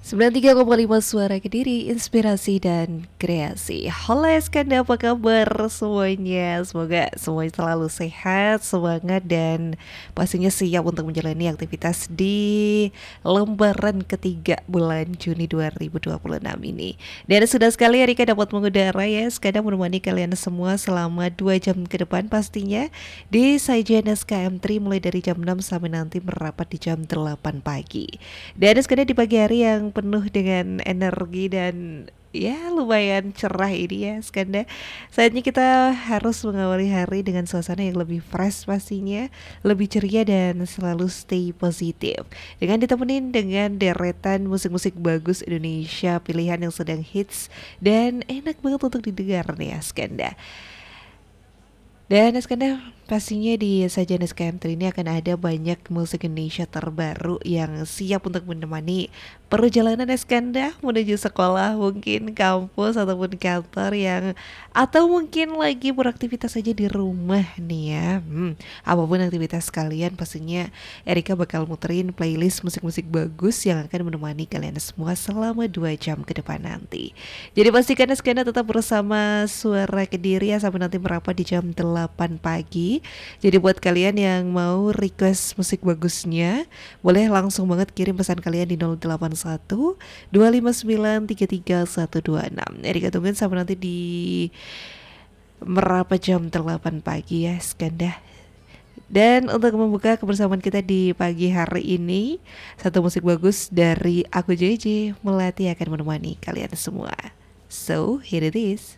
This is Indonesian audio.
93,5 Suara Kediri, inspirasi dan kreasi. Halo Eskanda, apa kabar semuanya? Semoga semuanya selalu sehat, semangat, dan pastinya siap untuk menjalani aktivitas di lembaran ketiga bulan Juni 2026 ini. Dan sudah sekali Rika dapat mengudara ya, Eskanda menemani kalian semua selama 2 jam ke depan pastinya di sajian SKM3 mulai dari jam 6 sampai nanti merapat di jam 8 pagi. Dan sekarang di pagi hari yang penuh dengan energi dan ya lumayan cerah ini ya Skanda. Saatnya kita harus mengawali hari dengan suasana yang lebih fresh pastinya, lebih ceria dan selalu stay positif. Dengan ditemenin dengan deretan musik-musik bagus Indonesia, pilihan yang sedang hits dan enak banget untuk didengar nih ya Skanda. Dan Eskanda pastinya di sajian SKM3 ini akan ada banyak musik Indonesia terbaru yang siap untuk menemani perjalanan Eskanda menuju sekolah, mungkin kampus ataupun kantor yang atau mungkin lagi beraktivitas saja di rumah nih ya. Apapun aktivitas kalian pastinya Erika bakal muterin playlist musik-musik bagus yang akan menemani kalian semua selama 2 jam ke depan nanti. Jadi pastikan Eskanda tetap bersama Suara Kediri ya sampai nanti merapat di jam 8 pagi. Jadi buat kalian yang mau request musik bagusnya, boleh langsung banget kirim pesan kalian di 081 259 33126. Erika tungguin sampai nanti di merapat jam 8 pagi ya Skanda. Dan untuk membuka kebersamaan kita di pagi hari ini, satu musik bagus dari aku JJ Melati akan menemani kalian semua. So, here it is.